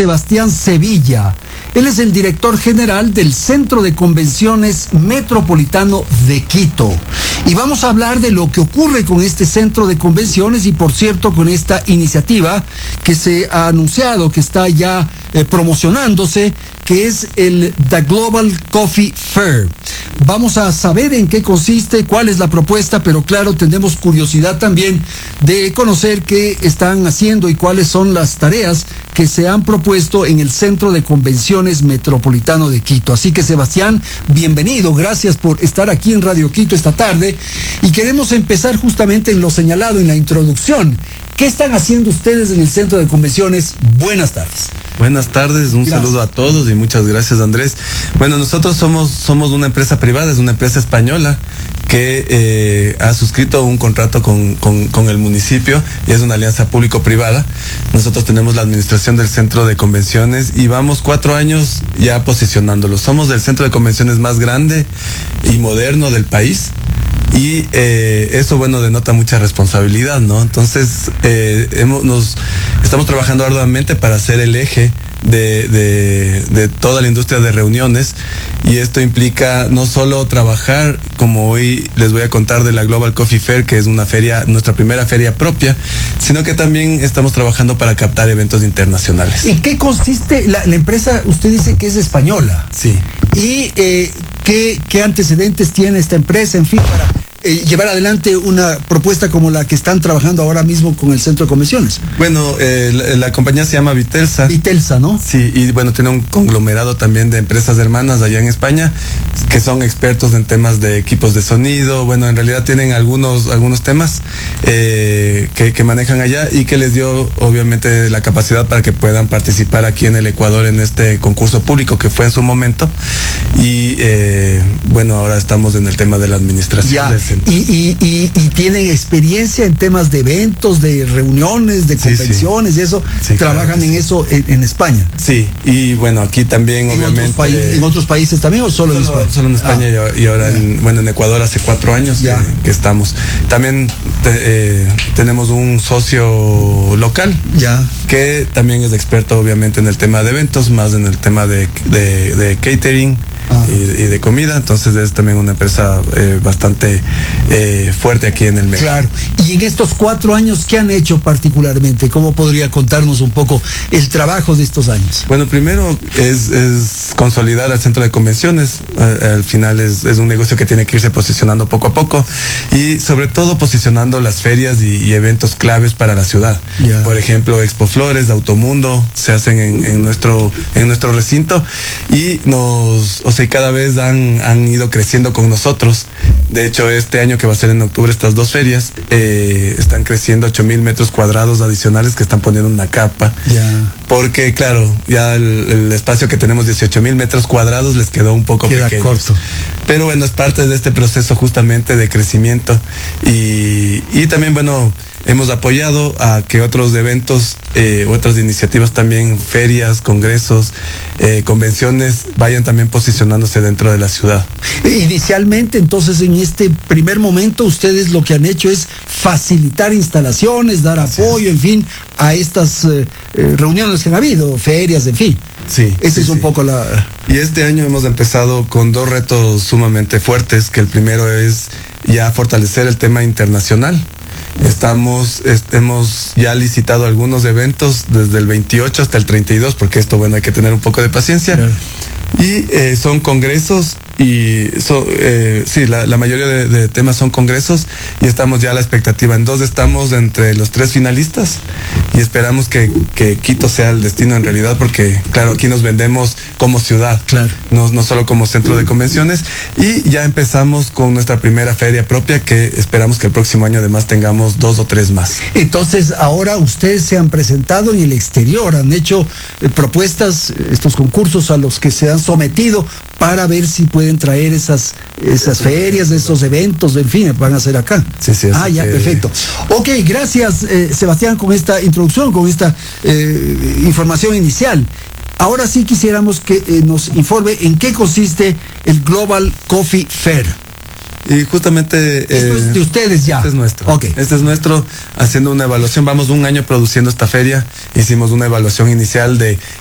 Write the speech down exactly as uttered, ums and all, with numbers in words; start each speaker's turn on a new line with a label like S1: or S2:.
S1: Sebastián Sevilla. Él es el director general del Centro de Convenciones Metropolitano de Quito. Y vamos a hablar de lo que ocurre con este centro de convenciones y, por cierto, con esta iniciativa que se ha anunciado, que está ya eh, promocionándose, que es el The Global Coffee Fair. Vamos a saber en qué consiste, cuál es la propuesta, pero claro, tenemos curiosidad también de conocer qué están haciendo y cuáles son las tareas que se han propuesto en el Centro de Convenciones Metropolitano de Quito. Así que, Sebastián, bienvenido, gracias por estar aquí en Radio Quito esta tarde, y queremos empezar justamente en lo señalado en la introducción. ¿Qué están haciendo ustedes en el Centro de Convenciones? Buenas tardes.
S2: Buenas tardes, un gracias. Saludo a todos y muchas gracias, Andrés. Bueno, nosotros somos, somos una empresa privada, es una empresa española que eh, ha suscrito un contrato con, con, con el municipio y es una alianza público-privada. Nosotros tenemos la administración del Centro de Convenciones y vamos cuatro años ya posicionándolo. Somos el centro de convenciones más grande y moderno del país. Y eh, eso, bueno, denota mucha responsabilidad, ¿no? Entonces, eh, hemos, nos estamos trabajando arduamente para ser el eje de, de, de toda la industria de reuniones, y esto implica no solo trabajar, como hoy les voy a contar, de la Global Coffee Fair, que es una feria, nuestra primera feria propia, sino que también estamos trabajando para captar eventos internacionales.
S1: ¿En qué consiste la, la empresa? Usted dice que es española.
S2: Sí.
S1: ¿Y eh, qué, qué antecedentes tiene esta empresa, en fin, para Eh, llevar adelante una propuesta como la que están trabajando ahora mismo con el Centro de Convenciones?
S2: Bueno, eh, la, la compañía se llama Vitelsa.
S1: Vitelsa, ¿no?
S2: Sí, y bueno, tiene un conglomerado también de empresas hermanas allá en España que son expertos en temas de equipos de sonido. Bueno, en realidad tienen algunos algunos temas eh, que, que manejan allá y que les dio obviamente la capacidad para que puedan participar aquí en el Ecuador en este concurso público que fue en su momento. Y eh, bueno, ahora estamos en el tema de la administración.
S1: Ya.
S2: Del
S1: Y, y, y, y tienen experiencia en temas de eventos, de reuniones, de convenciones, sí, sí. y eso, sí, trabajan claro, en sí. eso en, en España.
S2: Sí, y bueno, aquí también,
S1: ¿En
S2: obviamente.
S1: Otros eh, ¿En otros países también o solo, solo en España?
S2: Solo en España ah. y, y ahora, en, bueno, en Ecuador hace cuatro años que, que estamos. También te, eh, tenemos un socio local,
S1: ya.
S2: que también es experto, obviamente, en el tema de eventos, más en el tema de, de, de catering. Ah. Y, y de comida, entonces es también una empresa eh, bastante eh, fuerte aquí en el medio.
S1: Claro. Y en estos cuatro años, ¿qué han hecho particularmente? ¿Cómo podría contarnos un poco el trabajo de estos años?
S2: Bueno, primero es, es consolidar al Centro de Convenciones. Al, al final es, es un negocio que tiene que irse posicionando poco a poco y sobre todo posicionando las ferias y, y eventos claves para la ciudad. Yeah. Por ejemplo, Expo Flores, Automundo, se hacen en, en nuestro en nuestro recinto y nos, o sea, y cada vez han, han ido creciendo con nosotros. De hecho, este año que va a ser en octubre, estas dos ferias eh, están creciendo ocho mil metros cuadrados adicionales que están poniendo una capa.
S1: Yeah.
S2: Porque, claro, ya el, el espacio que tenemos, dieciocho mil metros cuadrados, les quedó un poco
S1: Queda
S2: pequeño.
S1: corto.
S2: Pero bueno, es parte de este proceso justamente de crecimiento. Y, y también, bueno, hemos apoyado a que otros eventos, eh, otras iniciativas también, ferias, congresos, eh, convenciones, vayan también posicionándose dentro de la ciudad.
S1: Inicialmente, entonces, en este primer momento, ustedes lo que han hecho es facilitar instalaciones, dar apoyo, en fin, a estas eh, reuniones que han habido, ferias, en fin.
S2: Sí.
S1: Esa
S2: sí,
S1: es un
S2: sí.
S1: poco la...
S2: Y este año hemos empezado con dos retos sumamente fuertes, que el primero es ya fortalecer el tema internacional. Estamos, est hemos ya licitado algunos eventos desde el veintiocho hasta el treinta y dos, porque esto, bueno, hay que tener un poco de paciencia. Claro. Y eh, son congresos y so, eh, sí, la, la mayoría de, de temas son congresos y estamos ya a la expectativa. En dos estamos entre los tres finalistas y esperamos que, que Quito sea el destino en realidad, porque claro, aquí nos vendemos como ciudad,
S1: claro.
S2: no, no solo como centro de convenciones, y ya empezamos con nuestra primera feria propia, que esperamos que el próximo año además tengamos dos o tres más.
S1: Entonces, ahora ustedes se han presentado en el exterior, han hecho eh, propuestas, estos concursos a los que se han sometido para ver si pueden traer esas esas ferias, esos eventos, en fin, van a ser acá.
S2: Sí, sí.
S1: Ah, ya,
S2: que...
S1: perfecto. Ok, gracias, eh, Sebastián, con esta introducción, con esta eh, información inicial. Ahora sí quisiéramos que eh, nos informe en qué consiste el Global Coffee Fair.
S2: Y justamente...
S1: Esto eh, es de ustedes ya.
S2: Este es nuestro.
S1: Okay.
S2: Este es nuestro, haciendo una evaluación. Vamos un año produciendo esta feria. Hicimos una evaluación inicial de